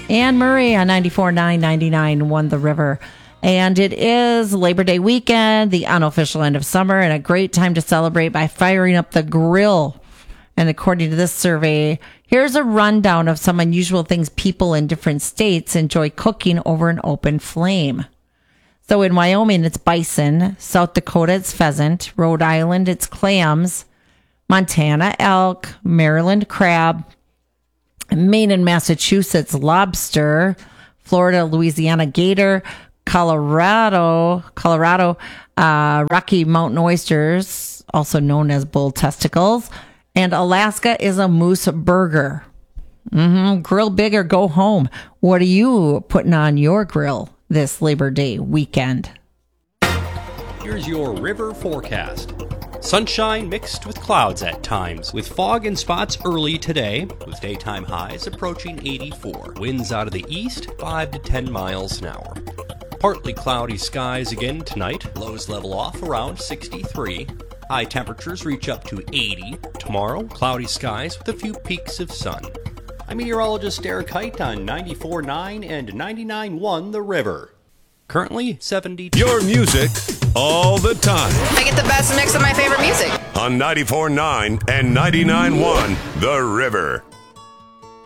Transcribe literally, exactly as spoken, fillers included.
Anne Murray on ninety-four point nine, ninety-nine point one The River. And it is Labor Day weekend, the unofficial end of summer, and a great time to celebrate by firing up the grill. And according to this survey, here's a rundown of some unusual things people in different states enjoy cooking over an open flame. So in Wyoming, it's bison. South Dakota, it's pheasant. Rhode Island, it's clams. Montana, elk. Maryland, crab. Maine and Massachusetts, lobster. Florida, Louisiana, gator. Colorado, Colorado, uh, Rocky Mountain oysters, also known as bull testicles. And Alaska is a moose burger. Mm-hmm. Grill big or go home. What are you putting on your grill this Labor Day weekend? Here's your river forecast. Sunshine mixed with clouds at times, with fog in spots early today, with daytime highs approaching eighty-four. Winds out of the east, five to ten miles an hour. Partly cloudy skies again tonight. Lows level off around sixty-three. High temperatures reach up to eighty. Tomorrow, cloudy skies with a few peaks of sun. I'm meteorologist Eric Height on ninety-four point nine and ninety-nine point one The River. Currently seventy-two. Your music all the time. I get the best mix of my favorite music. On ninety-four point nine and ninety-nine point one The River.